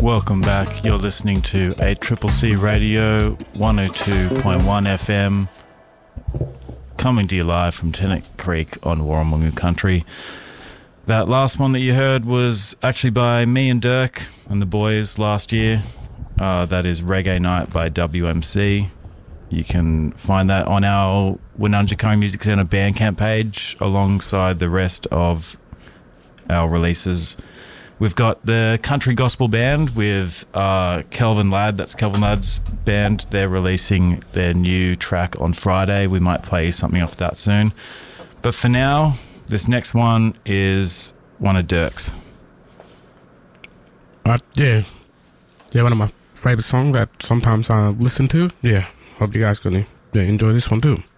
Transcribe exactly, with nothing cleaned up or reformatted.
Welcome back. You're listening to A C C C Radio one oh two point one F M, coming to you live from Tennant Creek on Warramunga Country. That last one that you heard was actually by me and Dirk and the boys last year. Uh, that is Reggae Night by W M C. You can find that on our Wununjikari Music Centre Bandcamp page alongside the rest of our releases. We've got the Country Gospel Band with uh, Kelvin Ladd. That's Kelvin Ladd's band. They're releasing their new track on Friday. We might play something off that soon. But for now, this next one is one of Dirk's. Uh, yeah. Yeah, one of my favorite songs that sometimes I listen to. Yeah, hope you guys gonna yeah, enjoy this one too.